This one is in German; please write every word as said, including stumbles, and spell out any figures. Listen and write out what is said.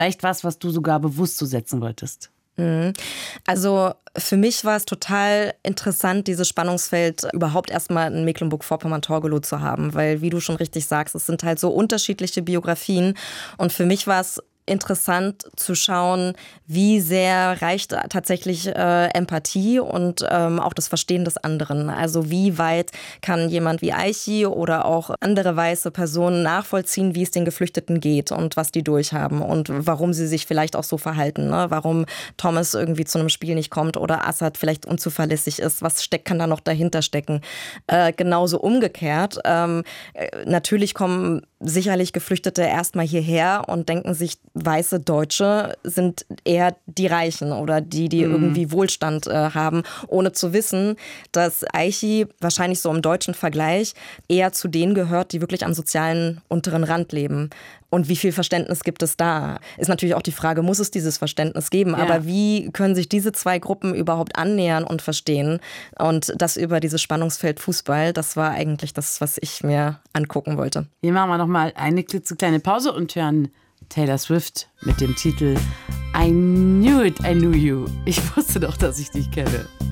Vielleicht was, was du sogar bewusst so setzen wolltest? Also für mich war es total interessant, dieses Spannungsfeld überhaupt erstmal in Mecklenburg-Vorpommern-Torgelow zu haben, weil, wie du schon richtig sagst, es sind halt so unterschiedliche Biografien und für mich war es interessant zu schauen, wie sehr reicht tatsächlich äh, Empathie und ähm, auch das Verstehen des anderen. Also wie weit kann jemand wie Aichi oder auch andere weiße Personen nachvollziehen, wie es den Geflüchteten geht und was die durchhaben und warum sie sich vielleicht auch so verhalten, ne? Warum Thomas irgendwie zu einem Spiel nicht kommt oder Assad vielleicht unzuverlässig ist. Was steckt, kann da noch dahinter stecken? Äh, genauso umgekehrt. Ähm, natürlich kommen sicherlich Geflüchtete erstmal hierher und denken sich, weiße Deutsche sind eher die Reichen oder die, die mhm. irgendwie Wohlstand äh, haben, ohne zu wissen, dass Aichi wahrscheinlich so im deutschen Vergleich eher zu denen gehört, die wirklich am sozialen unteren Rand leben. Und wie viel Verständnis gibt es da? Ist natürlich auch die Frage, muss es dieses Verständnis geben? Ja. Aber wie können sich diese zwei Gruppen überhaupt annähern und verstehen? Und das über dieses Spannungsfeld Fußball, das war eigentlich das, was ich mir angucken wollte. Hier machen wir nochmal eine klitzekleine Pause und hören Taylor Swift mit dem Titel I Knew It, I Knew You. Ich wusste doch, dass ich dich kenne.